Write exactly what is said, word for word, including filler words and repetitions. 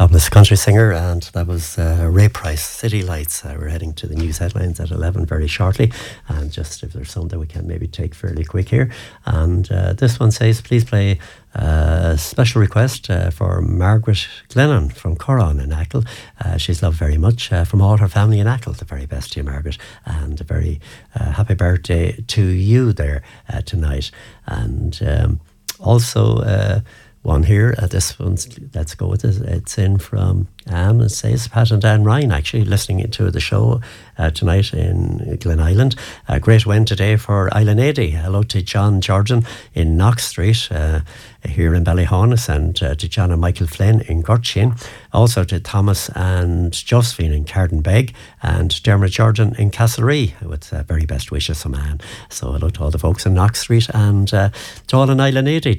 Topless country singer, and that was uh, Ray Price, City Lights. Uh, we're heading to the news headlines at eleven very shortly, and just if there's something we can maybe take fairly quick here. And uh, this one says, please play a special request uh, for Margaret Glennon from Corran in Achill. Uh, she's loved very much uh, from all her family in Achill. The very best to you, Margaret, and a very uh, happy birthday to you there uh, tonight. And um, also uh, one here, uh, this one's, let's go with it. It's in from Anne. It says, Pat and Dan Ryan actually listening to the show uh, tonight in Glen Island. A great win today for Islanady. Hello to John Jordan in Knox Street uh, here in Ballyhonus, and uh, to John and Michael Flynn in Gorchin. Also to Thomas and Josephine in Cardenbeg, and Dermot Jordan in Castlerea, with uh, very best wishes from Anne. So hello to all the folks in Knox Street, and uh, to all in Islanady.